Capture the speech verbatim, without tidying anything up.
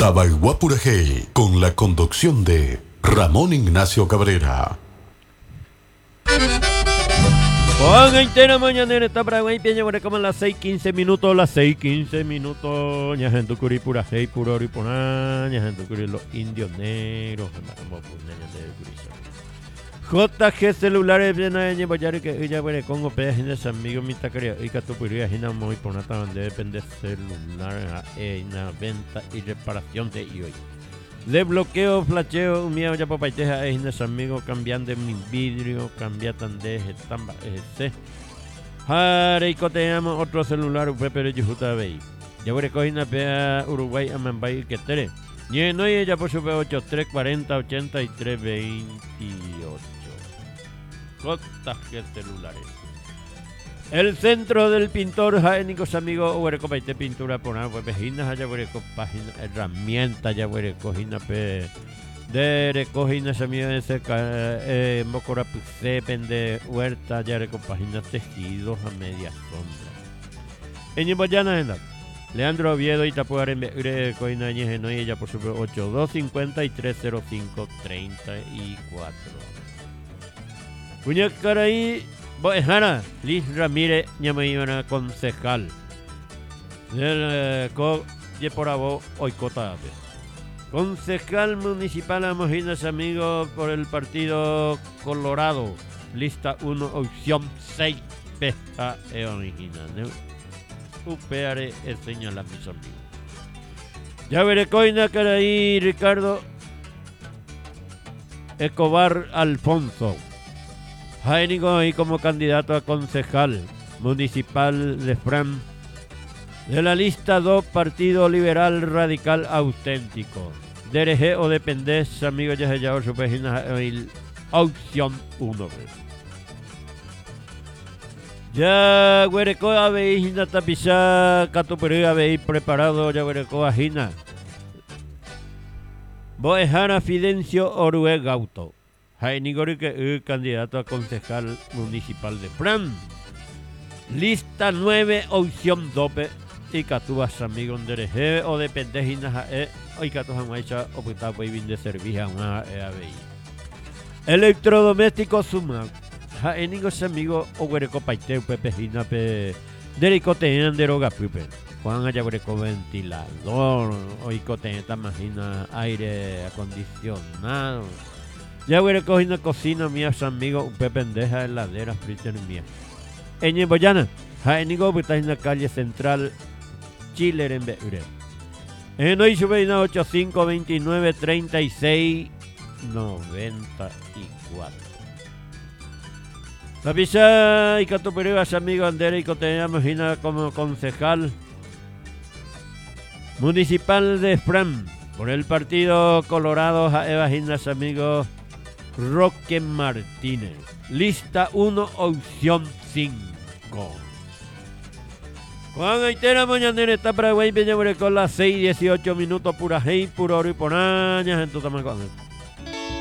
Tabaiguapurajey, con la conducción de Ramón Ignacio Cabrera. Con entera mañanera está Paraguay, piña, como las seis quince minutos, las seis quince minutos. Ya gente curi pura hey, puro oriponá, ya gente curi los indios negros, J G celulares viene a llevar que ella puede con pedajes de San Miguel mi tacaria y que tu puría hina muy por nada depende celular en la venta y reparación de hoy. De bloqueo, flasheo, miedo ya papaiteja es de amigo cambiando mi vidrio, cambiatan de estamba ese. Hare y coteamos otro celular, pero yo justa veis. Ya voy a coger una pea Uruguay a Mambay que tere. Y no y ella por su ocho tres cuarenta ochenta y tres veintiocho. Cotas que celulares. El centro del pintor Jaénicos amigos huereco paite pintura por nada pues vejinas allá huereco página herramientas ya huereco hina pe de recoginas amigos ese eh mocora puse pende huerta ya huereco páginas tejidos a media sombra. En Yimboyana en Leandro Oviedo y Tapuar en recoina ñejeno y ella por su ocho dos cincuenta y tres cero cinco treinta y cuatro. Cuñacaraí Boejana, Liz Ramírez, Ñamayana concejal. Del Co de Porabo, Oicota. Concejal municipal a Mojinas amigos por el partido Colorado. Lista uno, opción seis, pesta e original. Upeare el señala mis amigos. Ya veré coina caraí Ricardo Escobar Alfonso. Jaénico y como candidato a concejal municipal de Fran de la lista dos Partido Liberal Radical Auténtico. D R G o dependés, amigos ya se llama su página opción uno. Ya huereco habéis na tapisa catupere habéis preparado ya huereco ajina. Boejana Fidencio Orue Gauto. Jainigori que candidato a concejal municipal de Fran. Lista nueve, opción dope. Y catubas amigos de R G o de pendejinas e. Hoy catujan maicha o puta bien de servicio a una E A B I. Electrodoméstico suma. Jainigos amigos o huereco paiteu pepejina pe. Dericotean de roga pupe. Juan allá huereco ventilador. Hoy cotean imagina aire acondicionado. Ya voy a coger una cocina mía, amigos, un pependeja heladera, frita en mía. En Yimboyana, Jaénico, que está en la calle central, Chile, en Beure. En hoy sube una ochenta y cinco veintinueve treinta y seis noventa y cuatro. La pizza y catuperivas, amigos, Andera y Coteña, imagina como concejal municipal de Fran, por el partido Colorado, Eva Gindas, amigos. Roque Martínez. Lista uno, opción cinco. Juan Aitera mañanera está para Paraguay, con las seis dieciocho minutos, pura hey, puro oro y ponañas en tu tamaco.